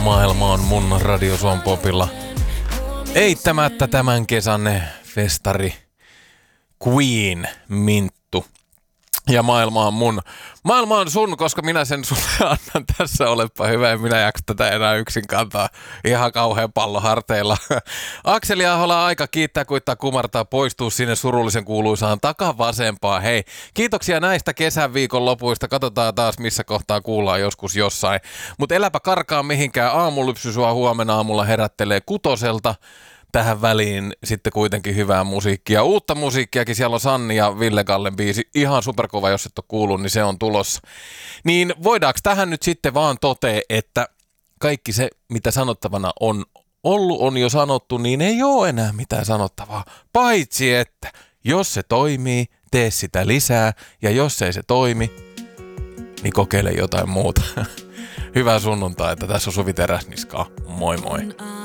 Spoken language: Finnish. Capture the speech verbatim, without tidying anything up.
Maailma on mun Radio Suomen Popilla. Eittämättä tämän kesän festari Queen Minttu. Ja maailma on mun. Maailma on sun, koska minä sen sulle annan. Tässä olepa hyvä, en minä jaksa tätä enää yksin kantaa. Ihan kauhean pallo harteilla. Akseli Ahola aika kiittää, kuittaa kumartaa, poistuu sinne surullisen kuuluisaan takavasempaa. Hei, kiitoksia näistä kesän viikon lopuista. Katsotaan taas, missä kohtaa kuullaan joskus jossain. Mutta eläpä karkaa mihinkään. Aamulypsy sua huomenna aamulla herättelee kutoselta. Tähän väliin sitten kuitenkin hyvää musiikkia. Uutta musiikkiakin, siellä on Sanni ja Ville Gallen biisi. Ihan superkova, jos et ole kuullut, niin se on tulossa. Niin voidaanko tähän nyt sitten vaan totea, että kaikki se, mitä sanottavana on ollut, on jo sanottu, niin ei ole enää mitään sanottavaa. Paitsi, että jos se toimii, tee sitä lisää. Ja jos ei se toimi, niin kokeile jotain muuta. Hyvää sunnuntaita. Tässä on Suvi Teräsniskaa. Moi moi.